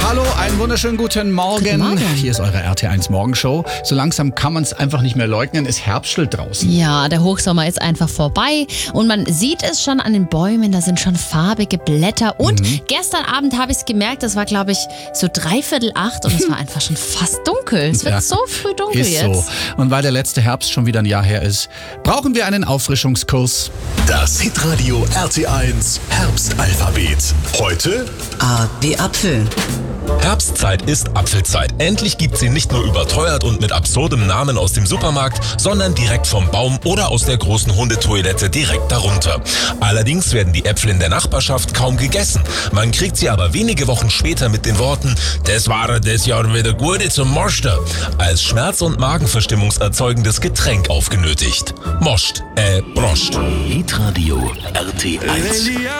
Hallo, einen wunderschönen guten Morgen. Guten Morgen. Hier ist eure RT1 Morgenshow. So langsam kann man es einfach nicht mehr leugnen. Es herbstelt draußen. Ja, der Hochsommer ist einfach vorbei und man sieht es schon an den Bäumen, da sind schon farbige Blätter. Und gestern Abend habe ich es gemerkt, das war glaube ich so 7:45 und es war einfach schon fast dunkel. Es wird Ja, so früh dunkel ist jetzt. so. Und weil der letzte Herbst schon wieder ein Jahr her ist, brauchen wir einen Auffrischungskurs. Das Hitradio RT1 Herbstalphabet. Heute A wie Apfel. Herbstzeit ist Apfelzeit. Endlich gibt's sie nicht nur überteuert und mit absurdem Namen aus dem Supermarkt, sondern direkt vom Baum oder aus der großen Hundetoilette direkt darunter. Allerdings werden die Äpfel in der Nachbarschaft kaum gegessen. Man kriegt sie aber wenige Wochen später mit den Worten "Das war das Jahr wieder gute zum Moster" als schmerz- und magenverstimmungserzeugendes Getränk aufgenötigt. Broscht. Hitradio RT1.